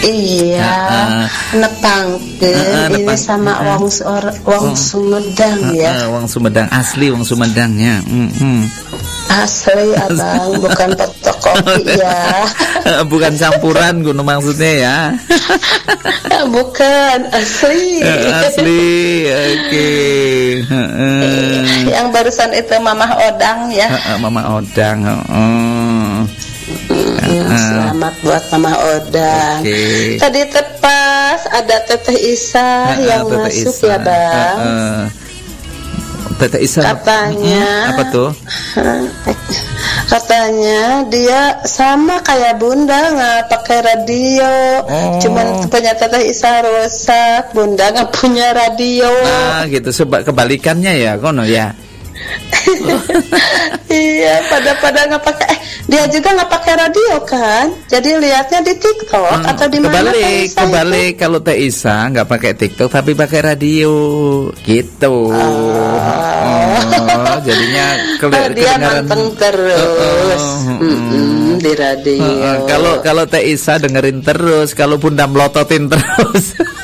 Iya, nepangkeun ini sama wong Sumedang ya. Wong Sumedang asli, wong Sumedangnya. Asli abang, bukan fotokopi ya. Bukan campuran gue maksudnya ya. Bukan, asli. Asli, oke. Yang barusan itu Mamah Odang ya. Mama Odang. Selamat buat Mamah Odang. Tadi tepas ada Teteh Isa yang Teteh masuk Isa. ya bang. Teteh Isa katanya apa tuh? Katanya dia sama kayak Bunda nggak pakai radio, cuman punya Teteh Isa rusak, Bunda nggak punya radio. Nah gitu, sebab kebalikannya ya kono ya. Iya, pada nggak pakai. Dia juga nggak pakai radio kan? Jadi lihatnya di TikTok atau di mana? Kebalik kalau Teh Isa nggak pakai TikTok tapi pakai radio gitu. Jadinya dia manteng terus di radio. Kalau Teh Isa dengerin terus, kalau Bunda melototin terus.